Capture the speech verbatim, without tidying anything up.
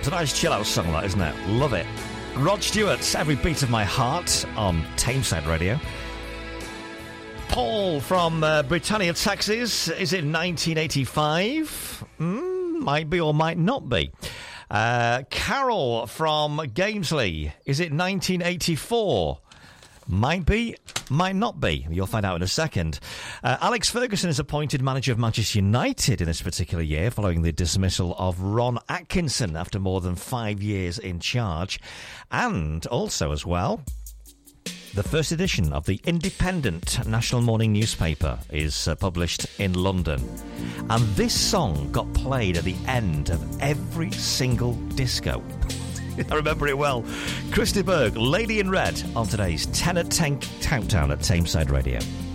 a nice chill-out song, that, isn't it? Love it. Rod Stewart's Every Beat of My Heart on Tameside Radio. Paul from uh, Britannia, Texas. Is it nineteen eighty-five? Mm, might be or might not be. Uh, Carol from Gamesley. Is it nineteen eighty-four? Might be, might not be. You'll find out in a second. Uh, Alex Ferguson is appointed manager of Manchester United in this particular year following the dismissal of Ron Atkinson after more than five years in charge. And also as well, the first edition of the Independent National Morning Newspaper is uh, published in London. And this song got played at the end of every single disco. I remember it well. Christy Berg, Lady in Red, on today's ten at ten countdown at Tameside Radio.